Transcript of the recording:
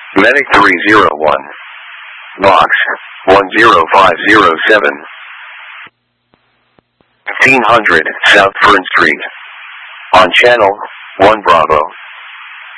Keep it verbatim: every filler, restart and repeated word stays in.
Medic three zero one. Box one zero five zero seven. fifteen hundred South Fern Street. On channel one Bravo.